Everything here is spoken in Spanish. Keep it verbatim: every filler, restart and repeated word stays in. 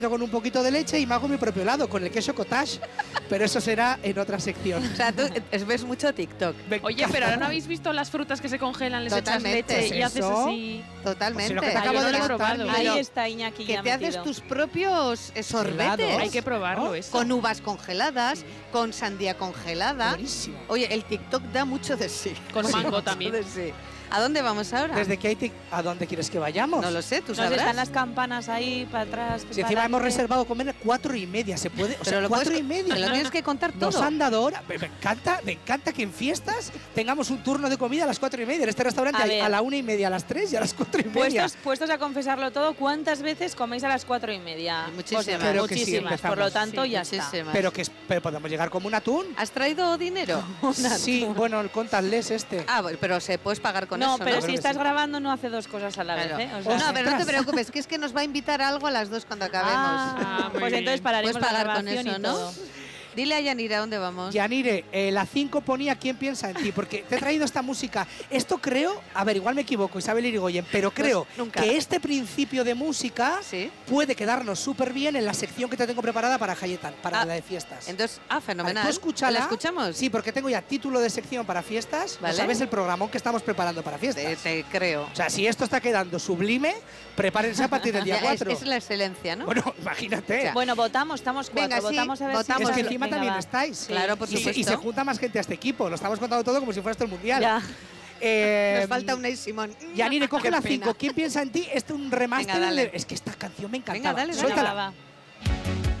con un poquito de leche y me hago mi propio helado con el queso cottage, pero eso será en otra sección. O sea, tú ves mucho TikTok. Oye, pero ahora no habéis visto las frutas que se congelan, les echas Totalmente. leche y ¿Es haces eso? así. Totalmente. Pues si lo que te Ah, acabo yo no de lo he contar, probado. mira, Ahí Pero está Iñaki que ya te haces metido. tus propios eh, sorbetes. Helados. Hay que probarlo ¿No? eso. Con uvas congeladas, con sandía congelada. buenísimo. Oye, el TikTok da mucho de sí. Con Sí, mango mucho también. de sí. ¿A dónde vamos ahora? Desde que hay tic- ¿A dónde quieres que vayamos? No lo sé, tú Nos sabrás. están las campanas ahí para atrás. Si encima hemos reservado comer a cuatro y media, se puede. O Pero sea, lo cuatro puedes- y media. me lo tienes que contar Nos todo. han dado hora. Me, me encanta, me encanta que en fiestas tengamos un turno de comida a las cuatro y media. En este restaurante A hay ver. a la una y media, a las tres y a las cuatro y media. Puestos, puestos a confesarlo todo, ¿cuántas veces coméis a las cuatro y media? Muchísimas. Pues, Creo que sí, muchísimas. empezamos. Por lo tanto, Sí, ya está. muchísimas. Pero que es- pero podemos llegar como un atún. ¿Has traído dinero? Sí, bueno, el contactless este. Ah, bueno, pero se puedes pagar con No, eso, pero ¿no? si Creo que estás sí. grabando no hace dos cosas a la Claro. vez, ¿eh? O sea, no, pero no te ostras. preocupes, que es que nos va a invitar algo a las dos cuando acabemos. Ah, Ah, muy pues bien. entonces pararemos Puedes pagar la con grabación eso, y ¿no? todo. Dile a Yanira dónde vamos. Yanire, eh, la cinco ponía ¿Quién piensa en ti? Porque te he traído esta música. Esto creo, a ver, igual me equivoco, Isabel Irigoyen, pero creo nunca. que este principio de música Sí. puede quedarnos súper bien en la sección que te tengo preparada para Hayetan, para Ah, la de fiestas. Entonces, ah, fenomenal. ¿Tú escúchala? ¿La escuchamos? Sí, porque tengo ya título de sección para fiestas. Vale. ¿No sabes el programón que estamos preparando para fiestas? Te, te creo. O sea, si esto está quedando sublime, prepárense a partir del día Ya, es, cuatro. es la excelencia, ¿no? Bueno, imagínate. Bueno, votamos, estamos cuatro. Venga, sí, votamos a ver votamos. si es que vamos a- encima venga, también va. estáis. Claro, por Y se- Y, supuesto. se junta más gente a este equipo. Lo estamos contando todo como si fuera esto el mundial. Ya. Eh, Nos falta una y Simón. Yanire, coge Qué la pena. cinco. ¿Quién piensa en ti? Este es un remaster. Venga, dale. de- Es que esta canción me encanta. Venga, dale, dale. Suéltala. Venga, va, va.